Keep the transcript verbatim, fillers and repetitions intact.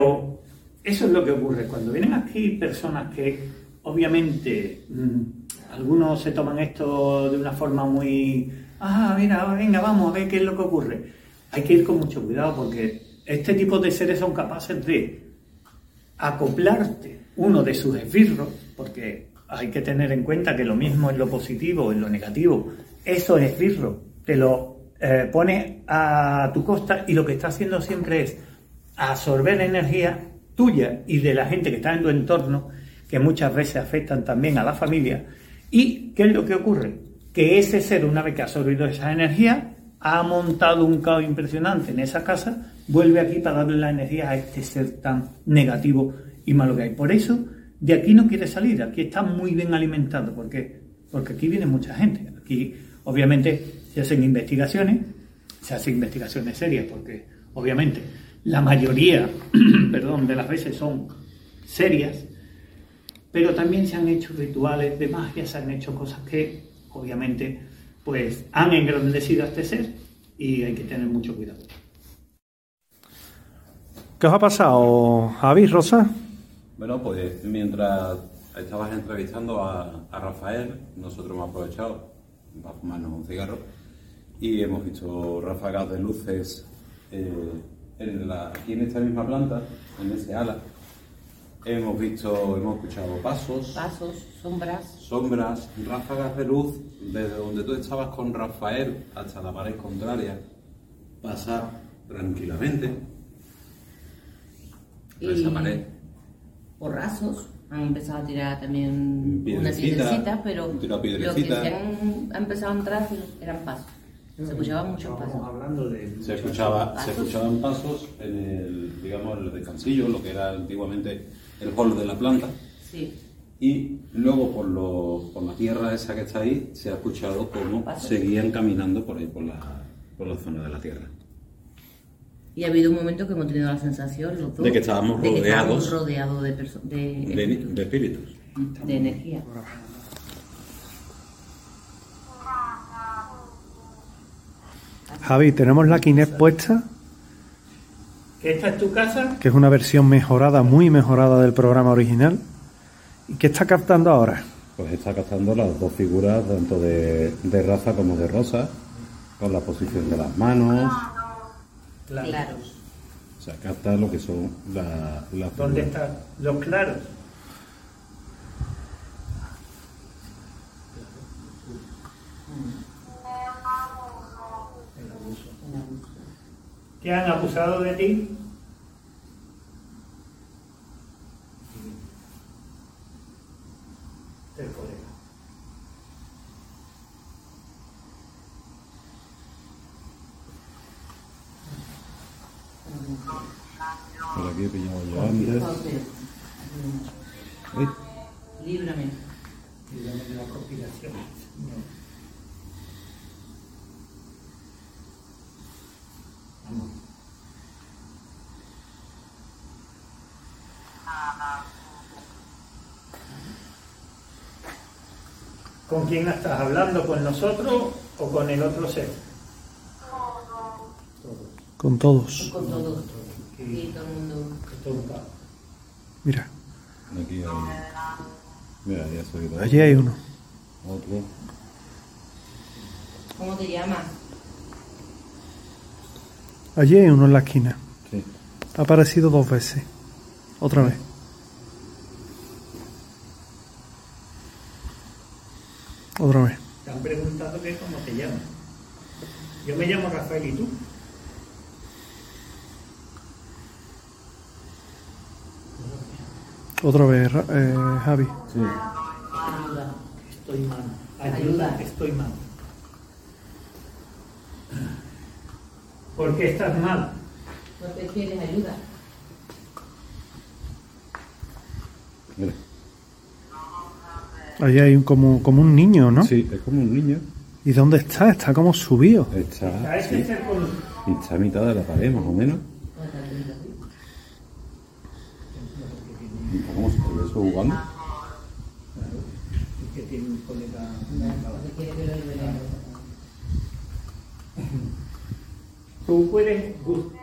Eso es lo que ocurre. Cuando vienen aquí personas que, obviamente, mmm, algunos se toman esto de una forma muy... Ah, mira, venga, vamos a ver qué es lo que ocurre. Hay que ir con mucho cuidado porque este tipo de seres son capaces de acoplarte uno de sus esbirros, porque hay que tener en cuenta que lo mismo en lo positivo, en lo negativo, esos esbirros te lo eh, pones a tu costa y lo que está haciendo siempre es absorber energía tuya y de la gente que está en tu entorno, que muchas veces afectan también a la familia. ¿Y qué es lo que ocurre? Que ese ser, una vez que ha absorbido esa energía, ha montado un caos impresionante en esa casa, vuelve aquí para darle la energía a este ser tan negativo y malo que hay. Por eso, de aquí no quiere salir, aquí está muy bien alimentado. ¿Por qué? Porque aquí viene mucha gente. Aquí, obviamente, se hacen investigaciones, se hacen investigaciones serias, porque, obviamente, la mayoría, perdón, de las veces son serias, pero también se han hecho rituales de magia, se han hecho cosas que, obviamente, pues han engrandecido a este ser y hay que tener mucho cuidado. ¿Qué os ha pasado, Javi, Rosa? Bueno, pues mientras estabas entrevistando a, a Rafael, nosotros hemos aprovechado para fumarnos un cigarro y hemos visto ráfagas de luces eh, en la, aquí en esta misma planta, en ese ala. Hemos visto, hemos escuchado pasos, pasos, sombras, sombras, ráfagas de luz desde donde tú estabas con Rafael hasta la pared contraria, pasar tranquilamente por esa pared. Porrazos, han empezado a tirar también Piedrecita, unas piedrecitas, pero tira lo que se han, ha empezado a entrar eran pasos. Se escuchaban muchos pasos. Hablando de... Se, escuchaba, se escuchaban pasos en el, digamos, el descansillo, lo que era antiguamente el hall de la planta. Sí. Y luego por, lo, por la tierra esa que está ahí, se ha escuchado cómo ¿Pasos? Seguían caminando por ahí, por la, por la zona de la tierra. Y ha habido un momento que hemos tenido la sensación, los dos, de que estábamos de que rodeados, estábamos rodeados de, perso- de, de, espíritus, de espíritus. de energía. Javi, tenemos la Kinect puesta, ¿Que esta es tu casa? que es una versión mejorada, muy mejorada del programa original. ¿Y qué está captando ahora? Pues está captando las dos figuras, tanto de, de Rafa como de Rosa, con la posición de las manos. Claro. Claros. O sea, capta lo que son la, las ¿Dónde figuras. están los claros? ¿Que han abusado de ti? Del colega. Por aquí he pillado yo antes. Uy, Líbrame. Dígame de la conspiración. No. Vamos. ¿Con quién estás hablando? ¿Con nosotros o con el otro ser? Con todos. Con todo. Y Y todo el mundo. todo un caos. Mira, aquí hay. Mira, ya se ha oído. allí hay uno. Otro. ¿Cómo te llamas? Allí hay uno en la esquina. Sí. Ha aparecido dos veces. Otra vez. Otra vez. Te han preguntado que cómo te llamas. Yo me llamo Rafael, ¿y tú? Otra vez, Ra- eh, Javi. Sí. Ayuda. Estoy mal. Ayuda, Ayuda. estoy mal. ¿Por qué estás mal? ¿Por qué quieres ayuda? Mira. Allí hay un, como, como un niño, ¿no? Sí, es como un niño. ¿Y dónde está? Está como subido. ¿A Está, ese sí, ser con... y está a mitad de la pared, más o menos. Un poco como si estuviese jugando. que tiene un colega... ¿Por qué quiere que lo liberemos? Tú puedes...